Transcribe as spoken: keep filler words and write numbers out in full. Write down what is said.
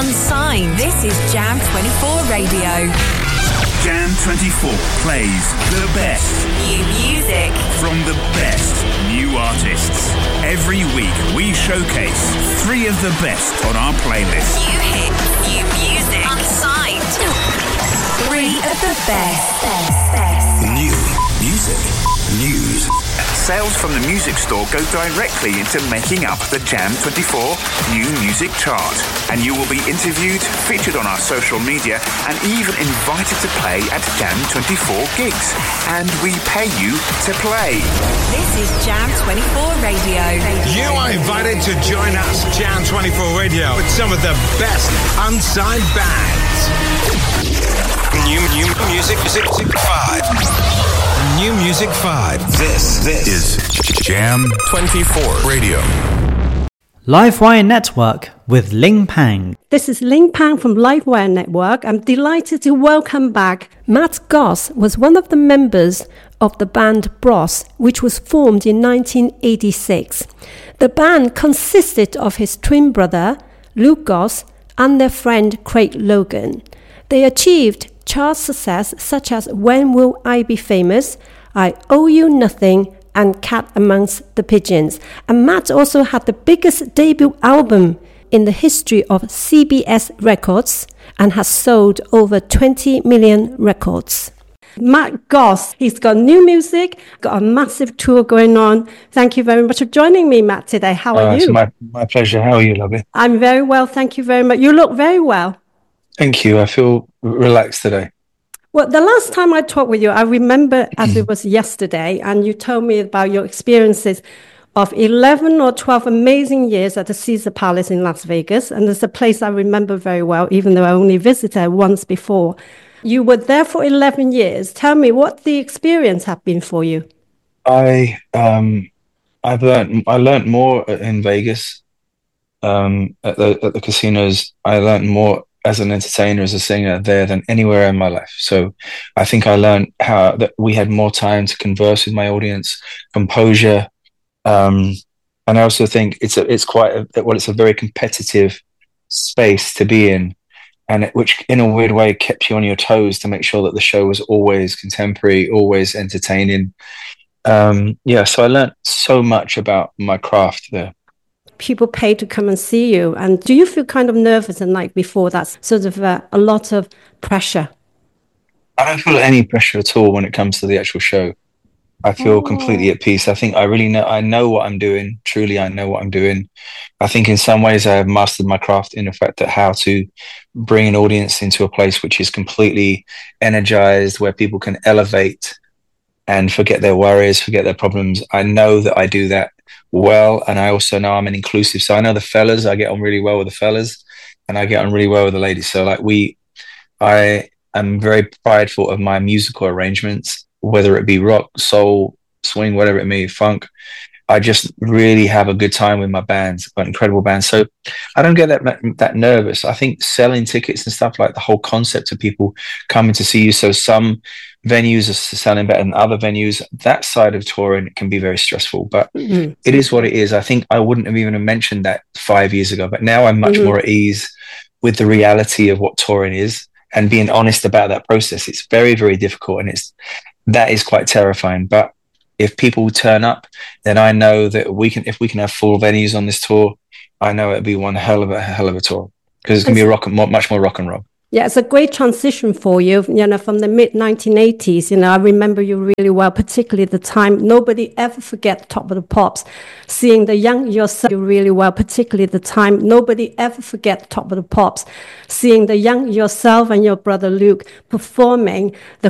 Unsigned. This is Jam twenty-four Radio. Jam twenty-four plays the best New music from the best new artists. Every week we showcase three of the best on our playlist. New hits, new music. Unsigned. Three of the best. best, best. New music. News. Sales from the music store go directly into making up the Jam twenty-four New Music Chart. And you will be interviewed, featured on our social media, and even invited to play at Jam twenty-four gigs. And we pay you to play. This is Jam twenty-four Radio. You are invited to join us, Jam twenty-four Radio, with some of the best unsigned bands. New, new music, music five. New Music five. This, this is Jam twenty-four Radio. Livewire Network with Ling Pang. This is Ling Pang from Livewire Network. I'm delighted to welcome back Matt Goss. Was one of the members of the band Bros, which was formed in nineteen eighty-six. The band consisted of his twin brother, Luke Goss, and their friend Craig Logan. They achieved chart success such as When Will I Be Famous, I Owe You Nothing, and Cat Amongst the Pigeons. And Matt also had the biggest debut album in the history of C B S Records and has sold over twenty million records. Matt Goss, he's got new music, got a massive tour going on. Thank you very much for joining me, Matt, today. How are uh, you? It's my, my pleasure. How are you, lovely? I'm very well, thank you very much. You look very well. Thank you. I feel relaxed today. Well, the last time I talked with you, I remember as it was yesterday, and you told me about your experiences of eleven or twelve amazing years at the Caesar Palace in Las Vegas. And it's a place I remember very well, even though I only visited once before. You were there for eleven years. Tell me what the experience had been for you. I, um, I've learned, I learned more in Vegas, um, at the, at the casinos. I learned more as an entertainer, as a singer there than anywhere in my life. So I think I learned how that we had more time to converse with my audience, composure. Um, and I also think it's a, it's quite, a, well, it's a very competitive space to be in, and it, which in a weird way kept you on your toes to make sure that the show was always contemporary, always entertaining. Um, yeah. So I learned so much about my craft there. People pay to come and see you. And do you feel kind of nervous and like before that's sort of uh, a lot of pressure? I don't feel any pressure at all when it comes to the actual show. I feel oh. completely at peace. I think I really know, I know what I'm doing. Truly, I know what I'm doing. I think in some ways I have mastered my craft in the fact that how to bring an audience into a place which is completely energized, where people can elevate and forget their worries, forget their problems. I know that I do that well, and I also know I'm an inclusive. So I know the fellas, I get on really well with the fellas, and I get on really well with the ladies. So like we, I am very prideful of my musical arrangements, whether it be rock, soul, swing, whatever it may be, funk. I just really have a good time with my bands, got incredible bands. So I don't get that that nervous. I think selling tickets and stuff, like the whole concept of people coming to see you. So some venues are selling better than other venues. That side of touring can be very stressful, but mm-hmm. it is what it is. I think I wouldn't have even mentioned that five years ago, but now I'm much mm-hmm. more at ease with the reality of what touring is and being honest about that process. It's very, very difficult, and it's that is quite terrifying. But if people turn up, then I know that we can. If we can have full venues on this tour, I know it'll be one hell of a hell of a tour, because it's gonna be a rock and much more rock and roll. Yeah, it's a great transition for you, you know, from the mid nineteen eighties. You know, I remember you really well, particularly the time. Nobody ever forget Top of the Pops. Seeing the young yourself really well, particularly the time. Nobody ever forget Top of the Pops. Seeing the young yourself and your brother Luke performing the